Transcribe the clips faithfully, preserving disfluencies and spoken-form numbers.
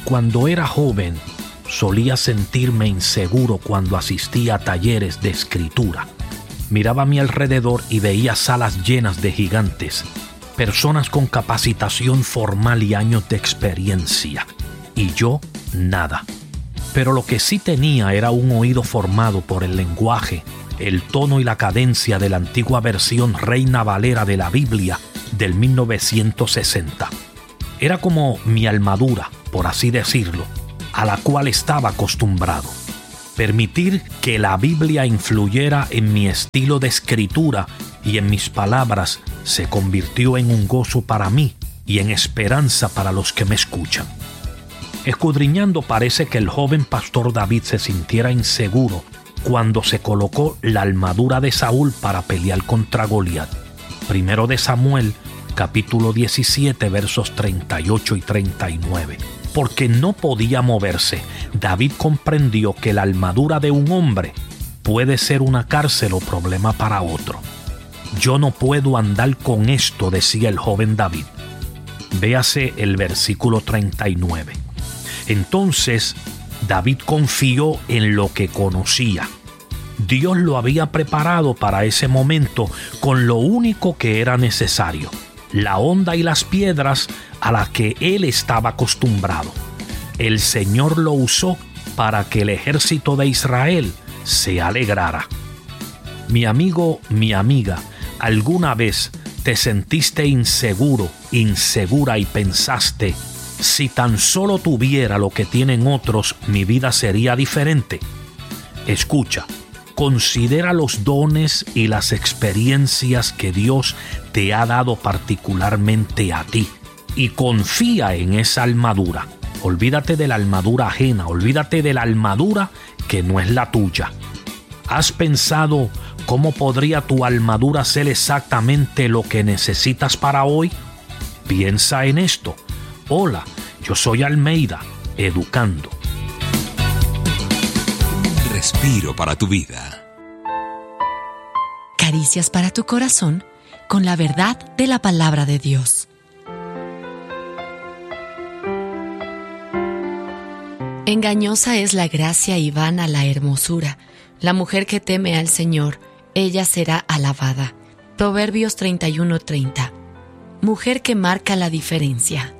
Cuando era joven, solía sentirme inseguro cuando asistía a talleres de escritura. Miraba a mi alrededor y veía salas llenas de gigantes, personas con capacitación formal y años de experiencia, y yo nada. Pero lo que sí tenía era un oído formado por el lenguaje, el tono y la cadencia de la antigua versión Reina Valera de la Biblia del mil novecientos sesenta. Era como mi armadura, por así decirlo, a la cual estaba acostumbrado. Permitir que la Biblia influyera en mi estilo de escritura y en mis palabras se convirtió en un gozo para mí y en esperanza para los que me escuchan. Escudriñando, parece que el joven pastor David se sintiera inseguro cuando se colocó la armadura de Saúl para pelear contra Goliat. Primero de Samuel, capítulo diecisiete, versos treinta y ocho y treinta y nueve. Porque no podía moverse, David comprendió que la armadura de un hombre puede ser una cárcel o problema para otro. Yo no puedo andar con esto, decía el joven David. Véase el versículo treinta y nueve. Entonces David confió en lo que conocía. Dios lo había preparado para ese momento con lo único que era necesario: la honda y las piedras a las que él estaba acostumbrado. El Señor lo usó para que el ejército de Israel se alegrara. Mi amigo, mi amiga, ¿alguna vez te sentiste inseguro, insegura y pensaste: si tan solo tuviera lo que tienen otros, mi vida sería diferente? Escucha. Considera los dones y las experiencias que Dios te ha dado particularmente a ti y confía en esa armadura. Olvídate de la armadura ajena, olvídate de la armadura que no es la tuya. ¿Has pensado cómo podría tu armadura ser exactamente lo que necesitas para hoy? Piensa en esto. Hola, yo soy Almeida, educando. Respiro para tu vida. Caricias para tu corazón con la verdad de la palabra de Dios. Engañosa es la gracia y vana la hermosura. La mujer que teme al Señor, ella será alabada. Proverbios treinta y uno treinta. Mujer que marca la diferencia.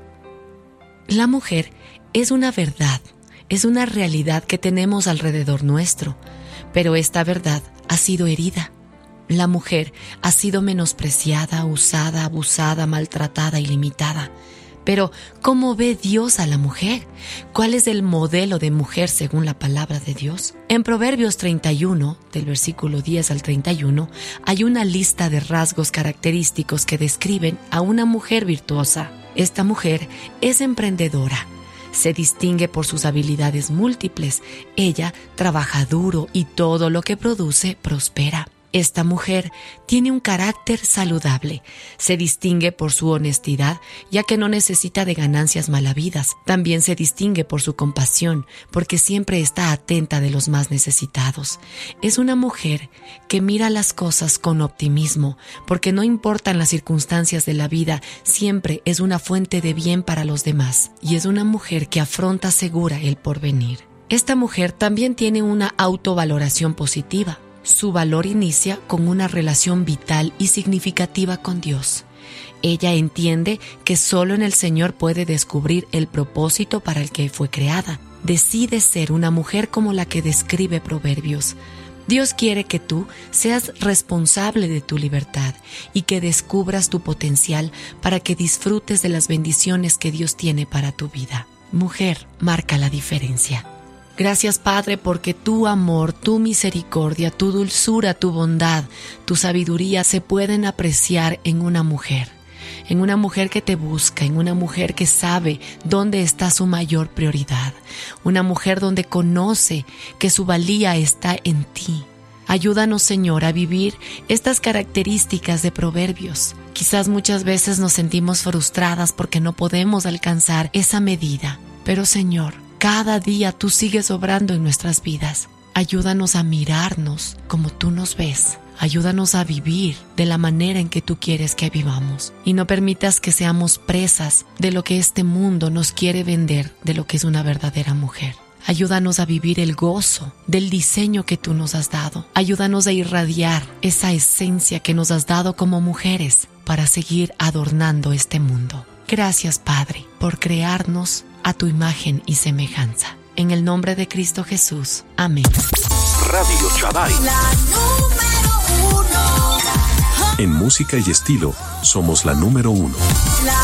La mujer es una verdad. Es una realidad que tenemos alrededor nuestro, pero esta verdad ha sido herida. La mujer ha sido menospreciada, usada, abusada, maltratada y limitada. Pero, ¿cómo ve Dios a la mujer? ¿Cuál es el modelo de mujer según la palabra de Dios? En Proverbios treinta y uno, del versículo diez al treinta y uno, hay una lista de rasgos característicos que describen a una mujer virtuosa. Esta mujer es emprendedora. Se distingue por sus habilidades múltiples. Ella trabaja duro y todo lo que produce prospera. Esta mujer tiene un carácter saludable. Se distingue por su honestidad, ya que no necesita de ganancias malavidas. También se distingue por su compasión, porque siempre está atenta de los más necesitados. Es una mujer que mira las cosas con optimismo, porque no importan las circunstancias de la vida, siempre es una fuente de bien para los demás. Y es una mujer que afronta segura el porvenir. Esta mujer también tiene una autovaloración positiva. Su valor inicia con una relación vital y significativa con Dios. Ella entiende que solo en el Señor puede descubrir el propósito para el que fue creada. Decide ser una mujer como la que describe Proverbios. Dios quiere que tú seas responsable de tu libertad y que descubras tu potencial para que disfrutes de las bendiciones que Dios tiene para tu vida. Mujer, marca la diferencia. Gracias, Padre, porque tu amor, tu misericordia, tu dulzura, tu bondad, tu sabiduría se pueden apreciar en una mujer. En una mujer que te busca, en una mujer que sabe dónde está su mayor prioridad. Una mujer donde conoce que su valía está en ti. Ayúdanos, Señor, a vivir estas características de Proverbios. Quizás muchas veces nos sentimos frustradas porque no podemos alcanzar esa medida. Pero, Señor, cada día tú sigues obrando en nuestras vidas. Ayúdanos a mirarnos como tú nos ves, Ayúdanos a vivir de la manera en que tú quieres que vivamos. Y no permitas que seamos presas de lo que este mundo nos quiere vender de lo que es una verdadera mujer. Ayúdanos a vivir el gozo del diseño que tú nos has dado. Ayúdanos a irradiar esa esencia que nos has dado como mujeres para seguir adornando este mundo. Gracias, Padre, por crearnos a tu imagen y semejanza. En el nombre de Cristo Jesús. Amén. Radio Shaddai. La número uno. En música y estilo, somos la número uno. La